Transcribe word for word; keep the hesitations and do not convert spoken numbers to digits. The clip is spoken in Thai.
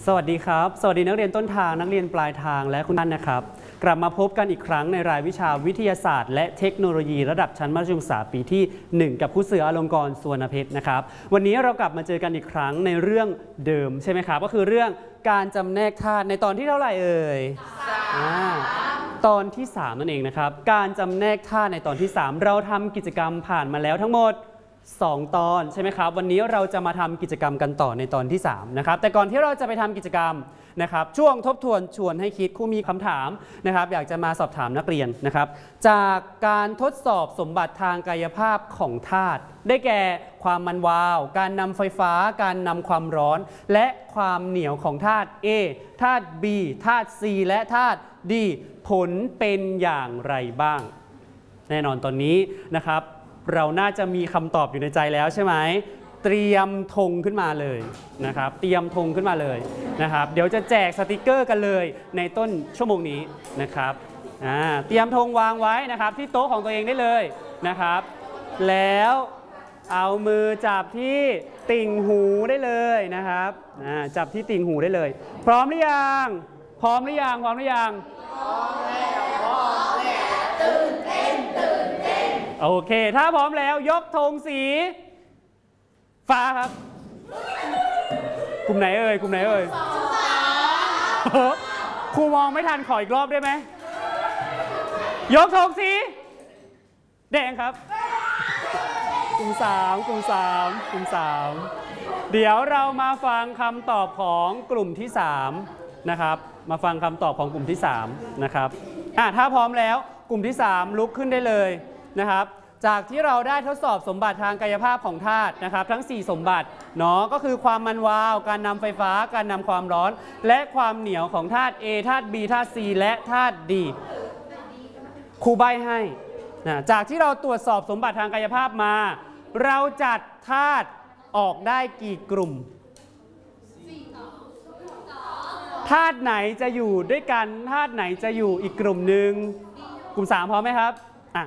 สวัสดีครับสวัสดีนักเรียนต้นทางนักเรียนปลายทางและคุณท่านนะครับกลับมาพบกันอีกครั้งในรายวิชาวิทยาศาสตร์และเทคโนโลยีระดับชั้นมัธยมศึกษาปีที่หนึ่งกับครูเสืออลงกรณ์ สุวรรณเพชรนะครับวันนี้เรากลับมาเจอกันอีกครั้งในเรื่องเดิมใช่ไหมครับก็คือเรื่องการจำแนกธาตุในตอนที่เท่าไหร่เอ่ยตอนที่สามนั่นเองนะครับการจำแนกธาตุในตอนที่สามเราทำกิจกรรมผ่านมาแล้วทั้งหมดสองตอนใช่ไหมครับวันนี้เราจะมาทำกิจกรรมกันต่อในตอนที่สามนะครับแต่ก่อนที่เราจะไปทำกิจกรรมนะครับช่วงทบทวนชวนให้คิดครูมีคำถามนะครับอยากจะมาสอบถามนักเรียนนะครับจากการทดสอบสมบัติทางกายภาพของธาตุได้แก่ความมันวาวการนำไฟฟ้าการนำความร้อนและความเหนียวของธาตุ A ธาตุ B ธาตุ C และธาตุ D ผลเป็นอย่างไรบ้างแน่นอนตอนนี้นะครับเราน่าจะมีคำตอบอยู่ในใจแล้วใช่ไหมเตรียมธงขึ้นมาเลยนะครับเตรียมธงขึ้นมาเลยนะครับเดี๋ยวจะแจกสติกเกอร์กันเลยในต้นชั่วโมงนี้นะครับอ่าเตรียมธงวางไว้นะครับที่โต๊ะของตัวเองได้เลยนะครับแล้วเอามือจับที่ติ่งหูได้เลยนะครับอ่าจับที่ติ่งหูได้เลยพร้อมหรือยังพร้อมหรือยังพร้อมหรือยังพร้อมแล้วพร้อมแล้วตื่นเต้นตื่นเต้นโอเคถ้าพร้อมแล้วยกธงสีฟ้าครับกลุ่มไหนเอ่ยกลุ่มไหนเอ่ยครูมองไม่ทันขออีกรอบได้ไหมยกธงสีแดงครับกลุ่มสามกลุ่มสามกลุ่มสามเดี๋ยวเรามาฟังคำตอบของกลุ่มที่สามนะครับมาฟังคำตอบของกลุ่มที่สามนะครับอ่ะถ้าพร้อมแล้วกลุ่มที่สามลุกขึ้นได้เลยนะครับจากที่เราได้ทดสอบสมบัติทางกายภาพของธาตุนะครับทั้งสี่สมบัติเนาะก็คือความมันวาวการนำไฟฟ้าการนำความร้อนและความเหนียวของธาตุ A ธาตุ B ธาตุ C และธาตุ D ครูใบ้ให้นะจากที่เราตรวจสอบสมบัติทางกายภาพมาเราจัดธาตุออกได้กี่กลุ่มธาตุไหนจะอยู่ด้วยกันธาตุไหนจะอยู่อีกกลุ่มหนึ่งกลุ่มสามพร้อมไหมครับ